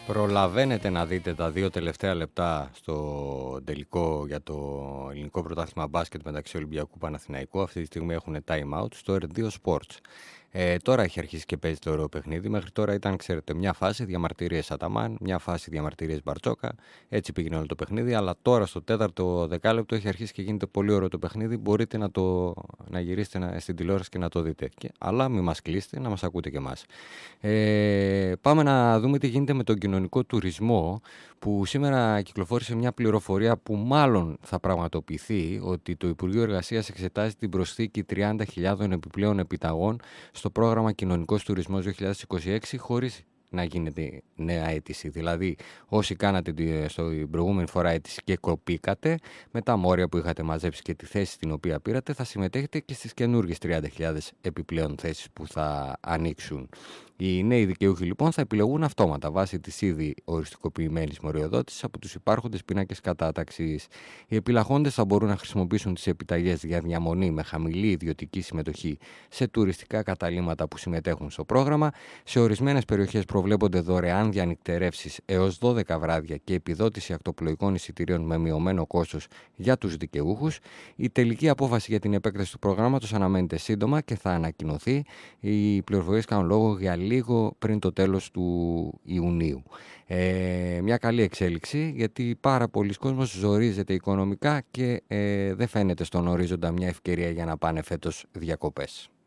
Προλαβαίνετε να δείτε τα δύο τελευταία λεπτά στο τελικό για το ελληνικό πρωτάθλημα μπάσκετ μεταξύ Ολυμπιακού Παναθηναϊκού. Αυτή τη στιγμή έχουν time out στο R2 Sports. Τώρα έχει αρχίσει και παίζει το ωραίο παιχνίδι. Μέχρι τώρα ήταν, ξέρετε, μια φάση διαμαρτυρίες Αταμάν, μια φάση διαμαρτυρίες Μπαρτσόκα. Έτσι πήγαινε όλο το παιχνίδι. Αλλά τώρα στο τέταρτο δεκάλεπτο έχει αρχίσει και γίνεται πολύ ωραίο το παιχνίδι. Μπορείτε να γυρίσετε στην τηλεόραση και να το δείτε. Αλλά μην μας κλείσετε, να μας ακούτε και εμάς. Πάμε να δούμε τι γίνεται με τον κοινωνικό τουρισμό, που σήμερα κυκλοφόρησε μια πληροφορία που μάλλον θα πραγματοποιηθεί, ότι το Υπουργείο Εργασίας εξετάζει την προσθήκη 30.000 επιπλέον επιταγών στο πρόγραμμα Κοινωνικός Τουρισμός 2026 χωρίς να γίνεται νέα αίτηση. Δηλαδή, όσοι κάνατε στην προηγούμενη φορά αίτηση και κοπήκατε, με τα μόρια που είχατε μαζέψει και τη θέση την οποία πήρατε, θα συμμετέχετε και στις καινούργιες 30.000 επιπλέον θέσεις που θα ανοίξουν. Οι νέοι δικαιούχοι λοιπόν θα επιλεγούν αυτόματα βάσει της ήδη οριστικοποιημένης μοριοδότησης από τους υπάρχοντες πίνακες κατάταξης. Οι επιλαχόντες θα μπορούν να χρησιμοποιήσουν τις επιταγές για διαμονή με χαμηλή ιδιωτική συμμετοχή σε τουριστικά καταλύματα που συμμετέχουν στο πρόγραμμα. Σε ορισμένες περιοχές προβλέπονται δωρεάν διανυκτερεύσεις έως 12 βράδια και επιδότηση ακτοπλοϊκών εισιτηρίων με μειωμένο κόστος για τους δικαιούχους. Η τελική απόφαση για την επέκταση του προγράμματος αναμένεται σύντομα και θα ανακοινωθεί. Οι πληροφορίες κάνουν λόγο για λίγο πριν το τέλος του Ιουνίου. Μια καλή εξέλιξη, γιατί πάρα πολλοί κόσμος ζορίζεται οικονομικά και δεν φαίνεται στον ορίζοντα μια ευκαιρία για να πάνε φέτος διακοπές.